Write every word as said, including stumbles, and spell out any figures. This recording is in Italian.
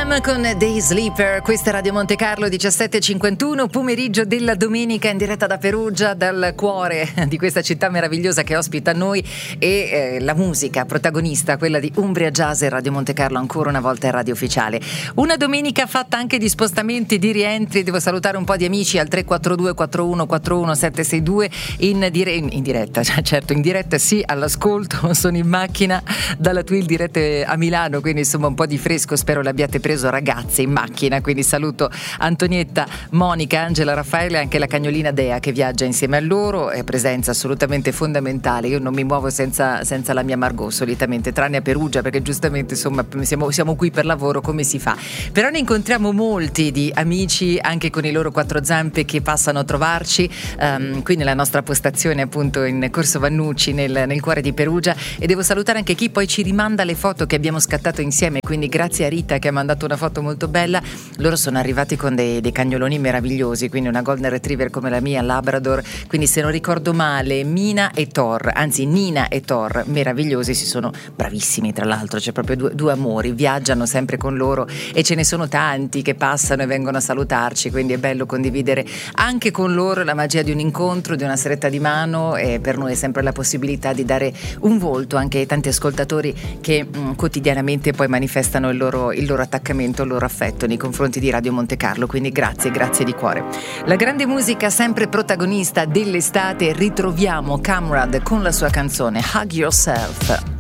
Jam con Day Sleeper. Questa è Radio Monte Carlo, diciassette e cinquantuno, pomeriggio della domenica in diretta da Perugia, dal cuore di questa città meravigliosa che ospita noi e eh, la musica protagonista, quella di Umbria Jazz e Radio Monte Carlo ancora una volta è radio ufficiale. Una domenica fatta anche di spostamenti, di rientri. Devo salutare un po' di amici al tre quattro due quattro uno quattro uno sette sei due in, dire- in diretta, cioè, certo in diretta sì, all'ascolto, sono in macchina dalla Twill dirette a Milano, quindi insomma un po' di fresco, spero l'abbiate preso ragazze in macchina, quindi saluto Antonietta, Monica, Angela, Raffaele e anche la cagnolina Dea che viaggia insieme a loro, è presenza assolutamente fondamentale. Io non mi muovo senza, senza la mia Margot solitamente, tranne a Perugia perché giustamente insomma siamo, siamo qui per lavoro, come si fa, però ne incontriamo molti di amici anche con i loro quattro zampe che passano a trovarci um, qui nella nostra postazione appunto in Corso Vannucci nel, nel cuore di Perugia, e devo salutare anche chi poi ci rimanda le foto che abbiamo scattato insieme, quindi grazie a Rita che ha mandato una foto molto bella. Loro sono arrivati con dei, dei cagnoloni meravigliosi, quindi una golden retriever come la mia, Labrador, quindi se non ricordo male Mina e Thor, anzi Nina e Thor, meravigliosi, si sono bravissimi tra l'altro, c'è proprio due, due amori, viaggiano sempre con loro e ce ne sono tanti che passano e vengono a salutarci, quindi è bello condividere anche con loro la magia di un incontro, di una stretta di mano, e per noi è sempre la possibilità di dare un volto anche ai tanti ascoltatori che mh, quotidianamente poi manifestano il loro, il loro attaccamento, il loro affetto nei confronti di Radio Monte Carlo, quindi grazie, grazie di cuore. La grande musica sempre protagonista dell'estate, ritroviamo Camrad con la sua canzone Hug Yourself.